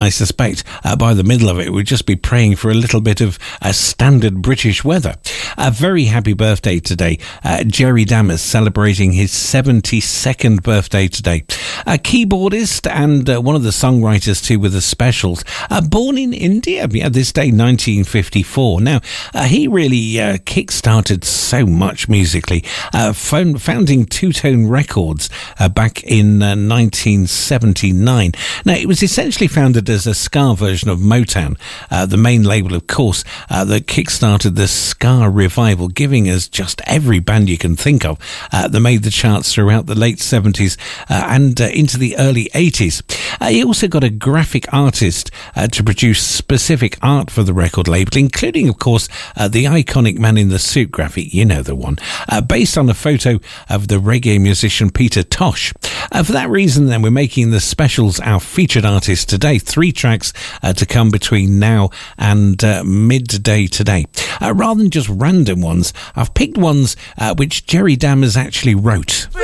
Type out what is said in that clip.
suspect by the middle of it, we'd just be praying for a little bit of standard British weather. A very happy birthday today. Jerry Dammers celebrating his 72nd birthday today. A keyboardist and one of the songwriters too with the Specials. Born in India, this day 1954. Now, he really kick-started so much musically, founding Two Tone Records back in 1979. Now, it was essentially founded as a ska version of Motown, the main label, of course, that kick-started the ska revival, giving us just every band you can think of that made the charts throughout the late 70s and into the early 80s. He also got a graphic artist to produce specific art for the record label, including, of course, the iconic Man in the Suit graphic, you know the one, based on a photo of the reggae musician Peter Tosh. For that reason, then, we're making the Specials our featured artist today. 3 tracks to come between now and midday today. Rather than just random ones, I've picked ones which Jerry Dammers actually wrote.